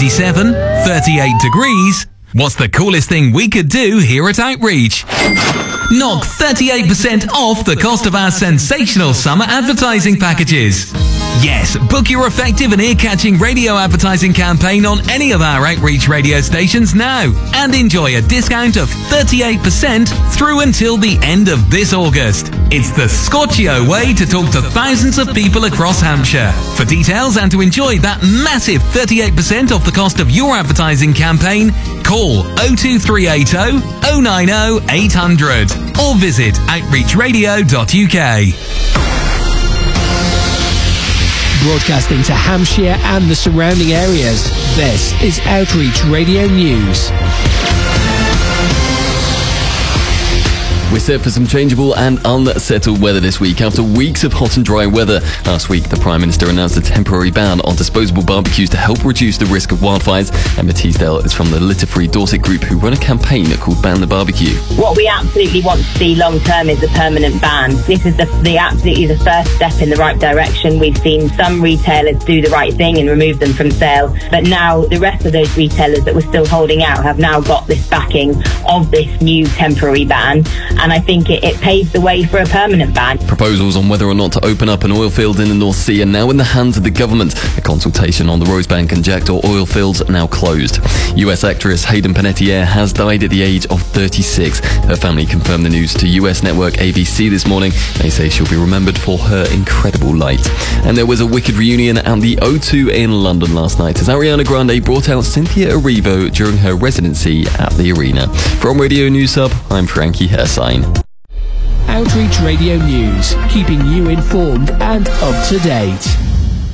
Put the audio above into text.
37, 38 degrees. What's the coolest thing we could do here at Outreach? Knock 38% off the cost of our sensational summer advertising packages. Yes, book your effective and ear-catching radio advertising campaign on any of our Outreach radio stations now and enjoy a discount of 38% through until the end of this August. It's the Scotchio way to talk to thousands of people across Hampshire. For details and to enjoy that massive 38% off the cost of your advertising campaign, call 02380 090 800 or visit outreachradio.uk. Broadcasting to Hampshire and the surrounding areas, this is Outreach Radio News. We're set for some changeable and unsettled weather this week. After weeks of hot and dry weather, last week the Prime Minister announced a temporary ban on disposable barbecues to help reduce the risk of wildfires. Emma Teasdale is from the Litter-Free Dorset group who run a campaign called Ban the Barbecue. What we absolutely want to see long term is a permanent ban. This is absolutely the first step in the right direction. We've seen some retailers do the right thing and remove them from sale, but now the rest of those retailers that were still holding out have now got this backing of this new temporary ban. And I think it paves the way for a permanent ban. Proposals on whether or not to open up an oil field in the North Sea are now in the hands of the government. A consultation on the Rosebank and Jackdaw oil fields are now closed. US actress Hayden Panettiere has died at the age of 36. Her family confirmed the news to US network ABC this morning. They say she'll be remembered for her incredible light. And there was a wicked reunion at the O2 in London last night as Ariana Grande brought out Cynthia Erivo during her residency at the arena. From Radio News Hub, I'm Frankie Hersign. Outreach Radio News, keeping you informed and up to date.